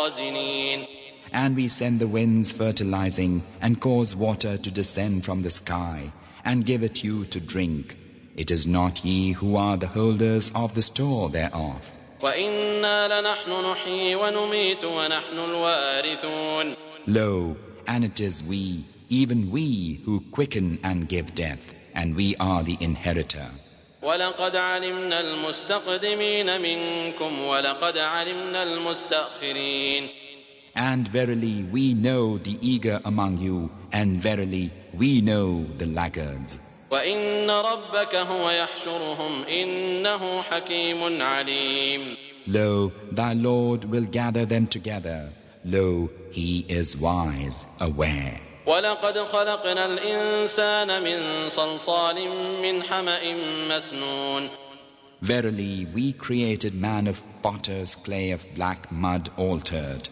خازنين. And we send the winds fertilizing and cause water to descend from the sky and give it you to drink. It is not ye who are the holders of the store thereof. وإنا لنحن نحيي ونميت ونحن الوارثون. Lo, and it is we, even we, who quicken and give death, and we are the inheritor. ولقد علمنا المستقدمين منكم ولقد علمنا المستأخرين. And verily we know the eager among you, and verily we know the laggards. وإن ربك هو يحشرهم إنه حكيم عليم. Lo, thy Lord will gather them together. Lo, he is wise, aware. ولقد خلقنا الإنسان من صلصال من حمأ مسنون. Verily we created man of potter's clay of black mud altered.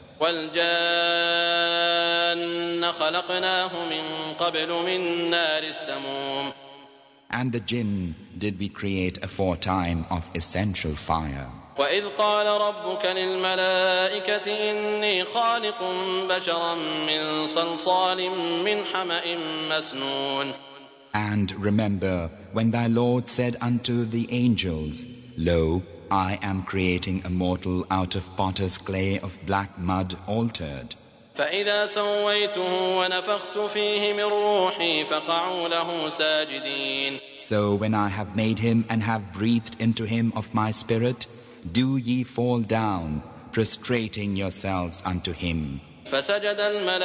والجان خلقناه من قبل من نار السموم. And the jinn did we create aforetime of essential fire. وإذ قال ربك للملائكة إني خالق بشرا من صلصال من حمأ مسنون. And remember when thy Lord said unto the angels, Lo, I am creating a mortal out of potter's clay of black mud altered. فإذا سويته ونفخت فيه من روحي فقعوا له ساجدين. So when I have made him and have breathed into him of my spirit, do ye fall down, prostrating yourselves unto him. فسجد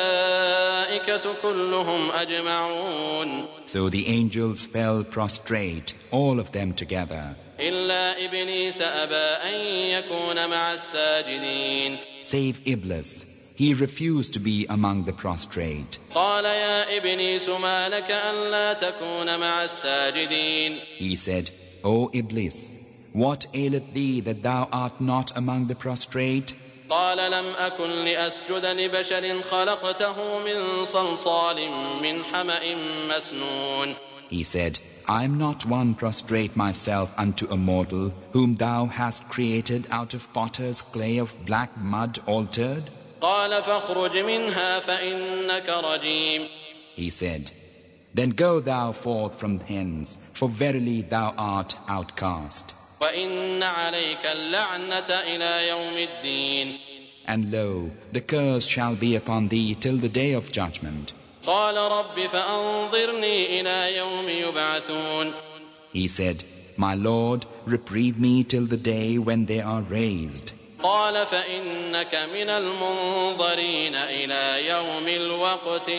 الملائكة كلهم أجمعون. So the angels fell prostrate, all of them together. إلا إبليس أبى أن يكون مع الساجدين. Save Iblis, he refused to be among the prostrate. قال يا إبليس ما لك ألا تكون مع الساجدين. He said, O Iblis, what aileth thee that thou art not among the prostrate? قال لم أكن لأسجد لبشر خلقته من صلصال من حمأ مسنون. He said, I am not one prostrate myself unto a mortal whom thou hast created out of potter's clay of black mud altered. قال فاخرج منها فإنك رجيم. He said, Then go thou forth from hence, for verily thou art outcast. وإن عليك اللعنة إلى يوم الدين. And lo, the curse shall be upon thee till the day of judgment. قال رب فأنظرني إلى يوم يبعثون. He said, My Lord, reprieve me till the day when they are raised. قال فإنك من المنظرين إلى يوم الوقت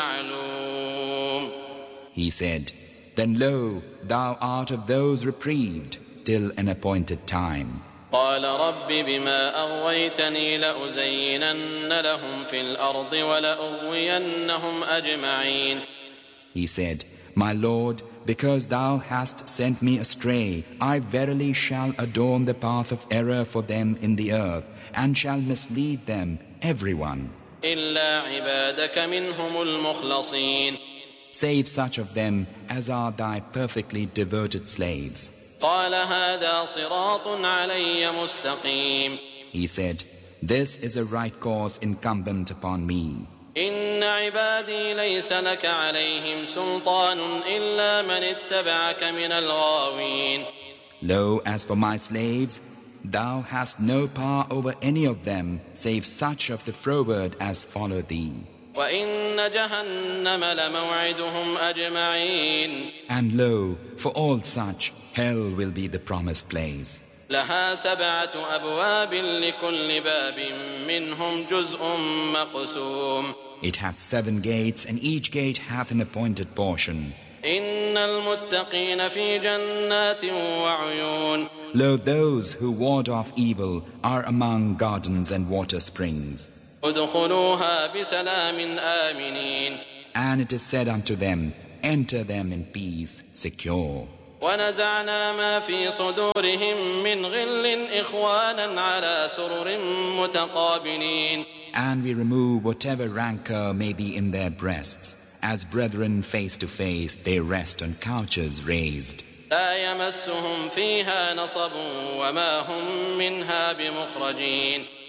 المعلوم. He said, Then lo, thou art of those reprieved till an appointed time. قال رب بما أغويتني لأزينن لهم في الأرض ولأغوينهم أجمعين. He said, My Lord, because thou hast sent me astray, I verily shall adorn the path of error for them in the earth, and shall mislead them, everyone. إلا عبادك منهم المخلصين. Save such of them as are thy perfectly devoted slaves. قال هذا صراط علي مستقيم. He said, This is a right course incumbent upon me. إن عبادي ليس لك عليهم سلطان إلا من اتبعك من الغاوين. Lo, as for my slaves, thou hast no power over any of them, save such of the froward as follow thee. وإن جهنم لموعدهم أجمعين. And lo, for all such, hell will be the promised place. لها 7 أبواب لكل باب منهم جزء مقسوم. It hath 7 gates, and each gate hath an appointed portion. إن المتقين في جنات وعيون. Lo, those who ward off evil are among gardens and water springs. ادخلوها بسلام آمنين. And it is said unto them, Enter them in peace, secure. ونزعنا ما في صدورهم من غل إخوانا على سرر متقابلين. And we remove whatever rancor may be in their breasts. As brethren face to face, they rest on couches raised. لا يمسهم فيها نصب وما هم منها بمخرجين.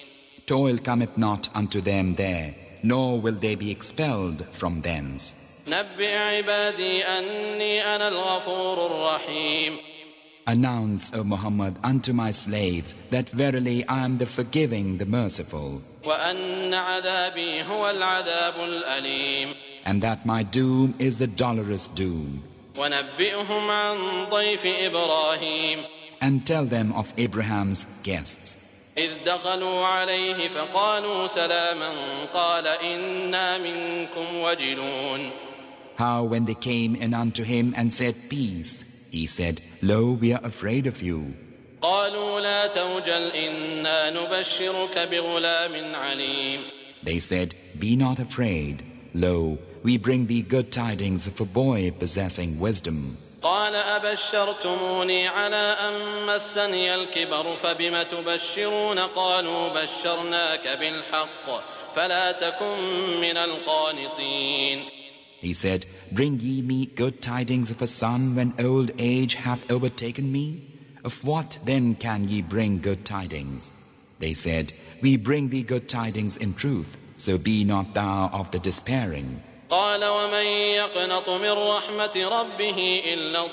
Toil cometh not unto them there, nor will they be expelled from thence. نبئ عبادي أني أنا الغفور الرحيم. Announce, O Muhammad, unto my slaves that verily I am the forgiving, the merciful, وأن عذابي هو العذاب الأليم. and that my doom is the dolorous doom. ونبئهم عن ضيف إبراهيم. And tell them of Abraham's guests. إذ دخلوا عليه فقالوا سلاما قال إنا منكم وجلون. How when they came in unto him and said peace, he said, Lo, we are afraid of you. قالوا لا توجل إنا نبشرك بغلام عليم. They said, Be not afraid. Lo, we bring thee good tidings of a boy possessing wisdom. قال أبشرتموني على أن مسني الكبر فبم تبشرون قالوا بشرناك بالحق فلا تكن من القانطين. He said, Bring ye me good tidings of a son when old age hath overtaken me? Of what then can ye bring good tidings? They said, We bring thee good tidings in truth, so be not thou of the despairing. قال ومن يقنط من رحمة ربه إلا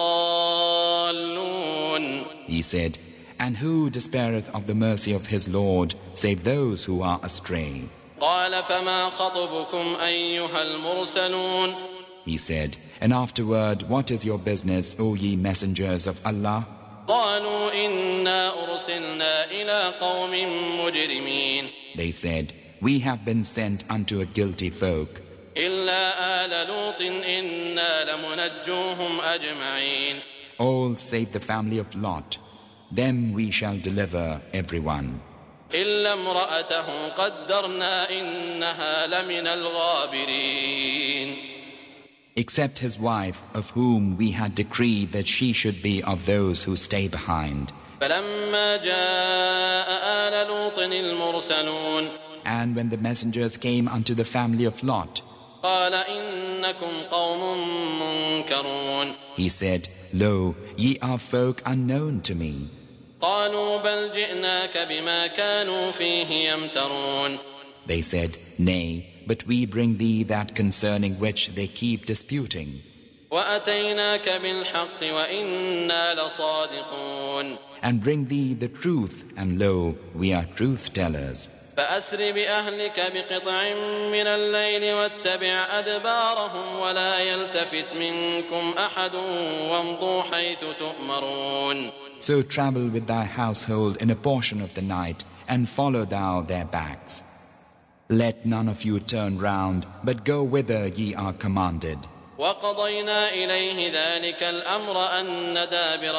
الضالون. He said, And who despaireth of the mercy of his Lord, save those who are astray? قال فما خطبكم أيها المرسلون. He said, And afterward, what is your business, O ye messengers of Allah? قالوا إنا أرسلنا إلى قوم مجرمين. They said, We have been sent unto a guilty folk. إلا آل لوط إنا لمنجوهم أجمعين. All save the family of Lot. Them we shall deliver everyone. إلا امرأته قدرنا إنها لمن الغابرين. Except his wife, of whom we had decreed that she should be of those who stay behind. فلما جاء آل لوط المرسلون. And when the messengers came unto the family of Lot, قال إنكم قوم منكرون. he said, Lo, ye are folk unknown to me. قالوا بل جئناك بما كانوا فيه يمترون. They said, Nay, but we bring thee that concerning which they keep disputing. وأتيناك بالحق وإنا لصادقون. And bring thee the truth, and lo, we are truth-tellers. فأسر بأهلك بقطع من الليل واتبع أدبارهم ولا يلتفت منكم أحد وامضوا حيث تؤمرون. So travel with thy household in a portion of the night, and follow thou their backs. Let none of you turn round, but go whither ye are commanded. وقضينا إليه ذلك الأمر أن دابر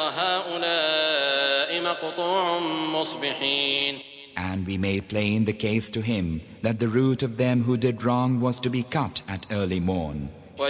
هؤلاء مقطوع مصبحين. And we made plain the case to him that the root of them who did wrong was to be cut at early morn.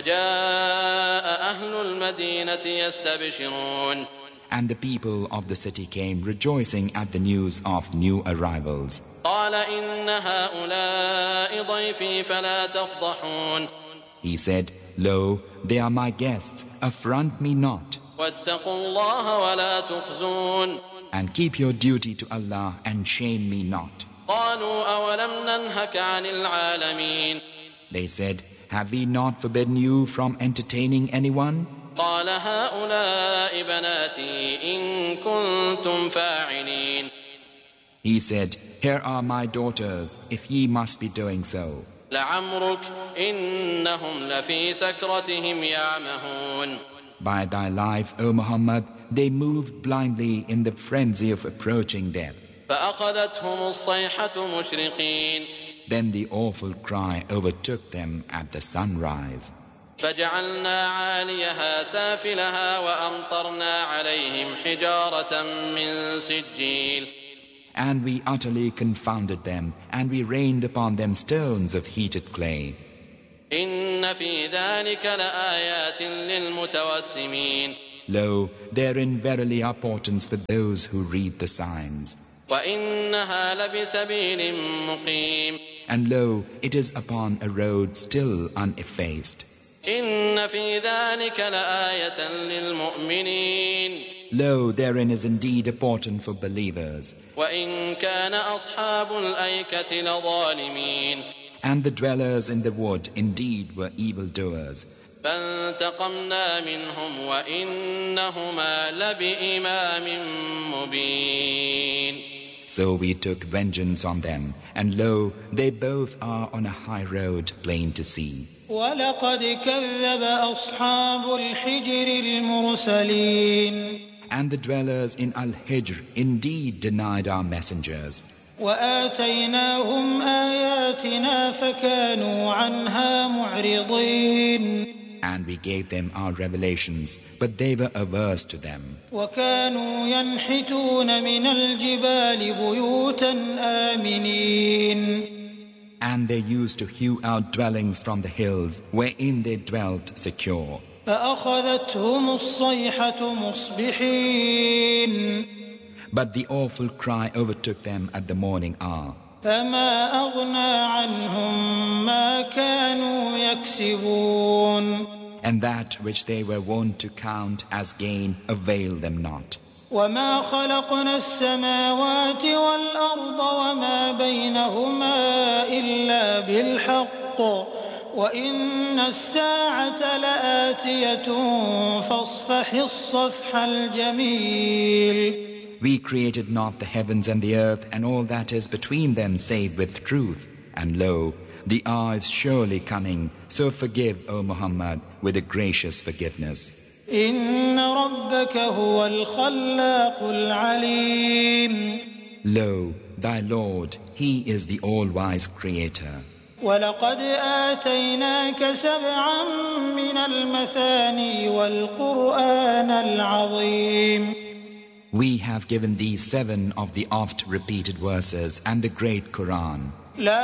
وجاء أهل المدينة يستبشرون. And the people of the city came rejoicing at the news of new arrivals. قال إن هؤلاء ضيفي فلا تفضحون. He said, Lo, they are my guests, affront me not. واتقوا الله ولا تخزون. And keep your duty to Allah and shame me not. قالوا أولم ننهك عن العالمين. They said, Have we not forbidden you from entertaining anyone? قال هؤلاء بناتي إن كنتم فاعلين. He said, Here are my daughters, if ye must be doing so. لعمرك إنهم لفي سكرتهم يعمهون. By thy life, O Muhammad, they moved blindly in the frenzy of approaching death. فأخذتهم الصيحة مشرقين. Then the awful cry overtook them at the sunrise. فجعلنا عاليها سافلها وأمطرنا عليهم حجارة من سجيل. And we utterly confounded them, and we rained upon them stones of heated clay. إن في ذلك لآيات للمتوسمين. Lo, therein verily are portents for those who read the signs. وإنها لبسبيل مقيم. And lo, it is upon a road still uneffaced. إن في ذلك لآية للمؤمنين. Lo, therein is indeed a portent for believers. وإن كان أصحاب الأيكة لظالمين And the dwellers in the wood indeed were evildoers. فانتقمنا منهم وإنهما لبإمام مبين. So we took vengeance on them, and lo, they both are on a high road plain to see. ولقد كذب أصحاب الحجر المرسلين And the dwellers in Al-Hijr indeed denied our messengers. وآتيناهم آياتنا فكانوا عنها معرضين And we gave them our revelations, but they were averse to them. وكانوا ينحتون من الجبال بيوتا آمنين And they used to hew out dwellings from the hills, wherein they dwelt secure. فأخذتهم الصيحة مصبحين But the awful cry overtook them at the morning hour. فما أغنى عنهم ما كانوا يكسبون And that which they were wont to count as gain availed them not. وما خلقنا السماوات والأرض وما بينهما إلا بالحق وإن الساعة لآتية فاصفح الصفح الجميل. We created not the heavens and the earth and all that is between them save with truth. And lo, the hour is surely coming, so forgive, O Muhammad, with a gracious forgiveness. إن ربك هو الخلاق العليم. Lo, thy Lord, He is the all-wise Creator. ولقد آتيناك سبعا من المثاني والقرآن العظيم. We have given thee 7 of the oft-repeated verses and the great Quran. لا